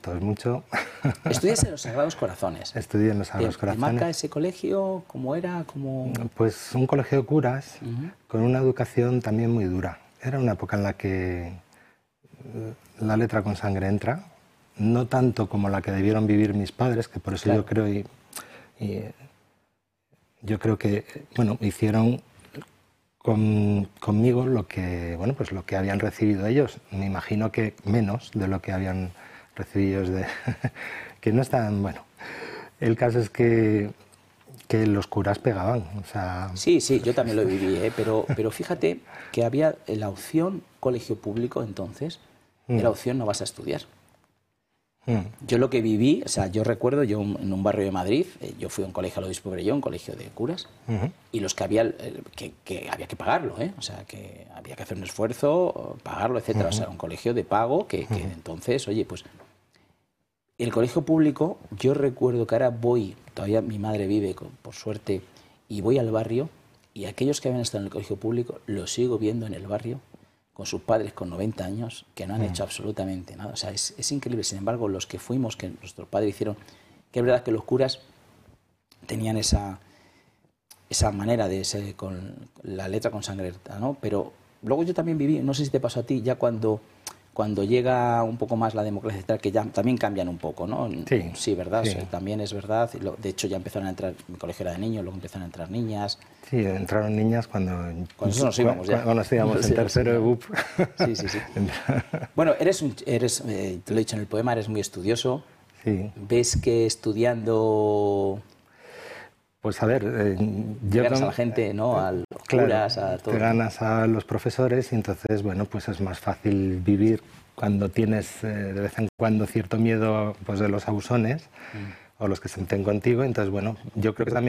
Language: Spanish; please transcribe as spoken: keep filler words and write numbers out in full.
tanto, es mucho. Estudias en los Sagrados Corazones. Estudié en los Sagrados ¿Te, Corazones. ¿Te marca ese colegio? ¿Cómo era? ¿Cómo... Pues un colegio de curas, Uh-huh. con una educación también muy dura. Era una época en la que la letra con sangre entra, no tanto como la que debieron vivir mis padres, que por eso claro. yo creo y, y yo creo que bueno hicieron con, conmigo lo que bueno pues lo que habían recibido ellos. Me imagino que menos de lo que habían recibido ellos de que no están bueno. El caso es que que los curas pegaban, o sea... Sí, sí, yo también lo viví, ¿eh? pero, pero fíjate que había la opción colegio público entonces, mm. era opción no vas a estudiar. Mm. Yo lo que viví, o sea, yo recuerdo, yo en un barrio de Madrid, eh, yo fui a un colegio al Obispo Brellón, un colegio de curas, uh-huh. y los que había, eh, que, que había que pagarlo, ¿eh? O sea, que había que hacer un esfuerzo, pagarlo, etcétera. Uh-huh. O sea, era un colegio de pago que, que uh-huh. entonces, oye, pues... El colegio público, yo recuerdo que ahora voy, todavía mi madre vive, por suerte, y voy al barrio, y aquellos que habían estado en el colegio público, los sigo viendo en el barrio, con sus padres con noventa años, que no han mm. hecho absolutamente nada. O sea, es, es increíble. Sin embargo, los que fuimos, que nuestros padres hicieron, que es verdad que los curas tenían esa, esa manera de ser con la letra con sangre, ¿no? Pero luego yo también viví, no sé si te pasó a ti, ya cuando... cuando llega un poco más la democracia, etcétera, que ya también cambian un poco, ¿no? Sí, sí ¿verdad? Sí. O sea, también es verdad. De hecho, ya empezaron a entrar, mi colegio era de niños, luego empezaron a entrar niñas. Sí, entraron niñas cuando... Cuando nosotros nos íbamos ya. Cuando nos íbamos en tercero de B U P. Sí, sí, sí. Bueno, eres, un, eres eh, te lo he dicho en el poema, eres muy estudioso. Sí. ¿Ves que estudiando... Pues a ver, eh, yo... Ganas con, a la gente, ¿no? A los claro, curas, a todo. Te ganas a los profesores y entonces, bueno, pues es más fácil vivir cuando tienes eh, de vez en cuando cierto miedo pues de los abusones mm. o los que se meten contigo. Entonces, bueno, yo creo que también